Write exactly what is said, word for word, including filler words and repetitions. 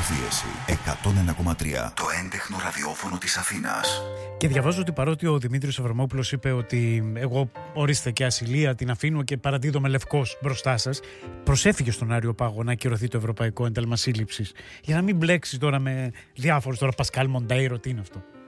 Ραδιοφίεση εκατόν ένα κόμμα τρία. Το έντεχνο ραδιόφωνο της Αθήνας. Και διαβάζω ότι παρότι ο Δημήτρης Αβραμόπουλος είπε ότι εγώ ορίστε και ασυλία την αφήνω και παραδίδομαι λευκός μπροστά σας, προσέφηκε στον Άριο Πάγο να ακυρωθεί το Ευρωπαϊκό Ένταλμα Σύλληψης. Για να μην μπλέξει τώρα με διάφορους, τώρα Πασκάλ Μοντέιρο, τι είναι αυτό.